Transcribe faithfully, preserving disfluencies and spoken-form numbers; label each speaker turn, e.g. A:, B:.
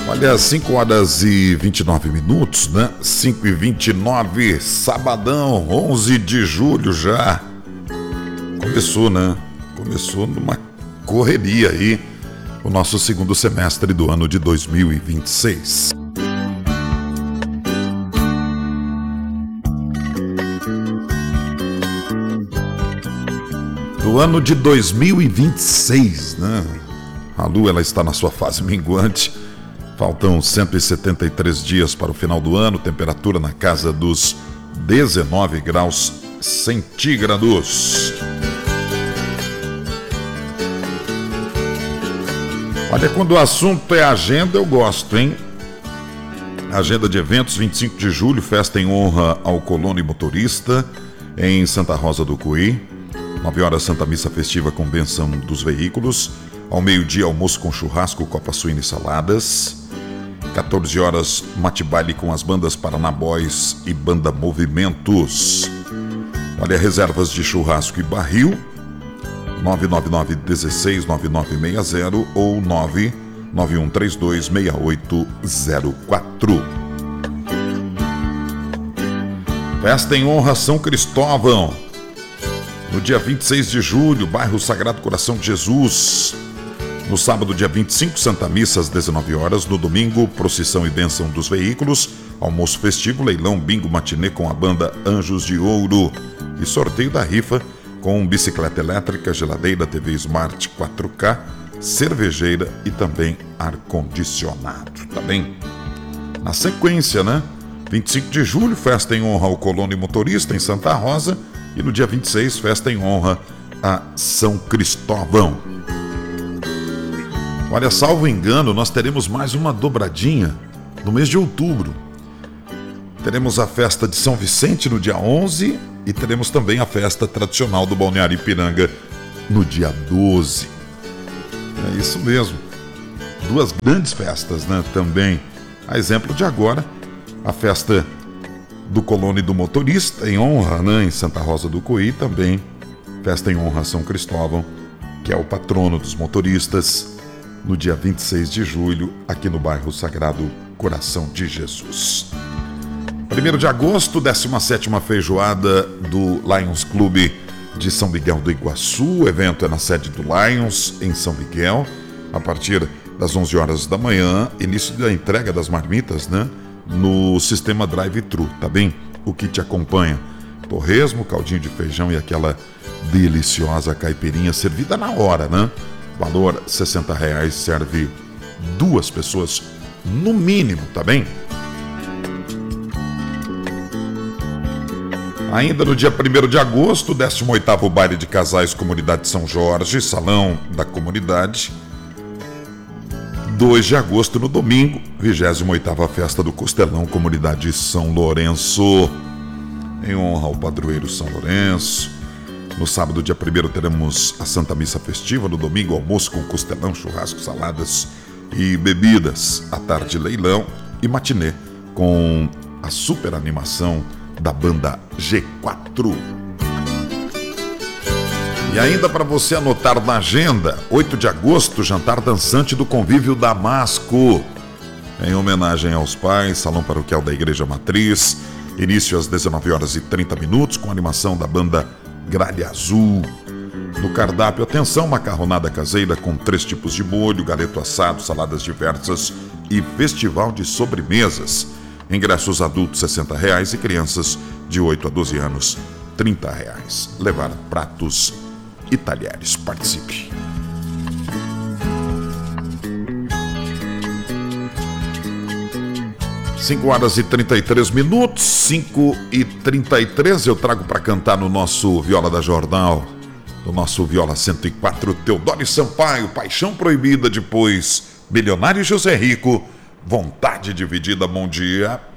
A: Olha, cinco horas e vinte e nove minutos, né? cinco e vinte e nove, sabadão, onze de julho já. Começou, né? Começou numa correria aí o nosso segundo semestre do ano de dois mil e vinte e seis. Do ano de dois mil e vinte e seis, né? A lua, ela está na sua fase minguante. Faltam cento e setenta e três dias para o final do ano, temperatura na casa dos dezenove graus centígrados. Olha, quando o assunto é agenda, eu gosto, hein? Agenda de eventos, vinte e cinco de julho, festa em honra ao colono e motorista em Santa Rosa do Cuí. nove horas, Santa Missa Festiva com bênção dos veículos. Ao meio-dia, almoço com churrasco, copa suína e saladas. quatorze horas, mate baile com as bandas Paraná Boys e Banda Movimentos. Olha, reservas de churrasco e barril, nove nove nove um seis nove nove seis zero ou nove nove um três dois seis oito zero quatro. Festa em honra a São Cristóvão. No dia vinte e seis de julho, bairro Sagrado Coração de Jesus. No sábado, dia vinte e cinco, Santa Missa às dezenove horas. No domingo, procissão e bênção dos veículos. Almoço festivo, leilão, bingo, matinê com a banda Anjos de Ouro. E sorteio da rifa com bicicleta elétrica, geladeira, T V Smart quatro K, cervejeira e também ar-condicionado. Tá bem? Na sequência, né? vinte e cinco de julho, festa em honra ao colono e motorista em Santa Rosa. E no dia vinte e seis, festa em honra a São Cristóvão. Olha, salvo engano, nós teremos mais uma dobradinha no mês de outubro. Teremos a festa de São Vicente no dia onze e teremos também a festa tradicional do Balneário Ipiranga no dia doze. É isso mesmo. Duas grandes festas, né? Também. A exemplo de agora, a festa do colono e do motorista, em honra, né, em Santa Rosa do Cuí, também festa em honra a São Cristóvão, que é o patrono dos motoristas, no dia vinte e seis de julho, aqui no bairro Sagrado Coração de Jesus. primeiro de agosto, décima sétima feijoada do Lions Clube de São Miguel do Iguaçu. O evento é na sede do Lions, em São Miguel, a partir das onze horas da manhã, início da entrega das marmitas, né? No sistema drive-thru, tá bem? O que te acompanha: torresmo, caldinho de feijão e aquela deliciosa caipirinha servida na hora, né? Valor sessenta reais, serve duas pessoas no mínimo, tá bem? Ainda no dia primeiro de agosto, décimo oitavo baile de casais Comunidade São Jorge, Salão da Comunidade. dois de agosto, no domingo, vigésima oitava festa do Costelão, Comunidade São Lourenço, em honra ao padroeiro São Lourenço. No sábado, dia primeiro, teremos a Santa Missa Festiva. No domingo, almoço com costelão, churrasco, saladas e bebidas. À tarde, leilão e matinê com a super animação da banda G quatro. E ainda para você anotar na agenda, oito de agosto, jantar dançante do Convívio Damasco. Em homenagem aos pais, salão paroquial da Igreja Matriz. Início às dezenove horas e trinta minutos, com animação da banda Gralha Azul. No cardápio, atenção, macarronada caseira com três tipos de molho, galeto assado, saladas diversas e festival de sobremesas. Ingressos adultos sessenta reais e crianças de oito a doze anos trinta reais. Levar pratos e talheres. Participe. cinco horas e trinta e três minutos, cinco e trinta e três, eu trago para cantar no nosso Viola da Jornal, no nosso Viola cento e quatro, Teodoro Sampaio, Paixão Proibida, depois Milionário José Rico, Vontade Dividida. Bom dia.